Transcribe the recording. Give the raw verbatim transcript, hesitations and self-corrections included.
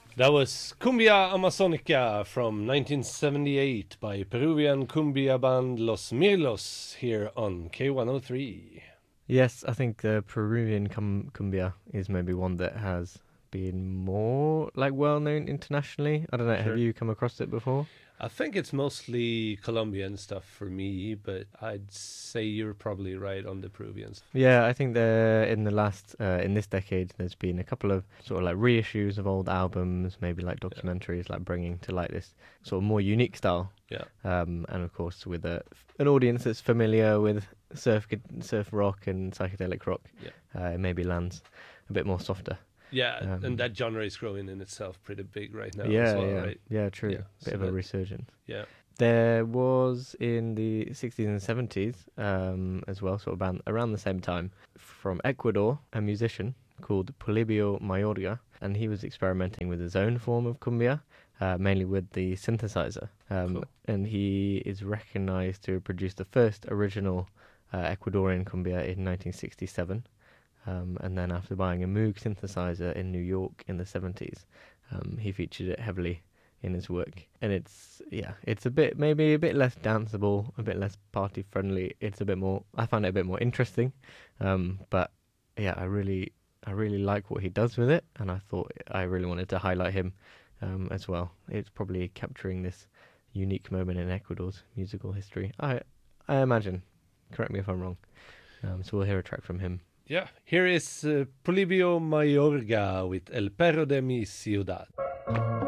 That was Cumbia Amazonica from nineteen seventy-eight by Peruvian cumbia band Los Mirlos here on K one oh three. Yes, I think the Peruvian cum- cumbia is maybe one that has been more like well known internationally. I don't know. Have Sure. you come across it before? I think it's mostly Colombian stuff for me, but I'd say you're probably right on the Peruvians. Yeah, I think there in the last uh, in this decade, there's been a couple of sort of like reissues of old albums, maybe like Yeah. documentaries, like bringing to light this sort of more unique style. Yeah. Um, and of course, with a, an audience that's familiar with surf gu- surf rock and psychedelic rock, Yeah. uh, it maybe lands a bit more softer. Yeah, Um, and that genre is growing in itself pretty big right now yeah, as well, yeah, right? yeah, true. Yeah, Bit so of a that- resurgence. Yeah. There was in the sixties and seventies um, as well, sort of around, around the same time, from Ecuador, a musician called Polibio Mayorga, and he was experimenting with his own form of cumbia, uh, mainly with the synthesizer. Um, Cool. And he is recognized to have produced the first original uh, Ecuadorian cumbia in nineteen sixty-seven. Um, and then after buying a Moog synthesizer in New York in the seventies, um, he featured it heavily in his work. And it's, yeah, it's a bit, maybe a bit less danceable, a bit less party friendly. It's a bit more, I find it a bit more interesting. Um, but yeah, I really, I really like what he does with it. And I thought I really wanted to highlight him um, as well. It's probably capturing this unique moment in Ecuador's musical history. I, I imagine. Correct me if I'm wrong. Um, so we'll hear a track from him. Yeah. Here is uh, Polibio Mayorga with El Perro de mi Ciudad.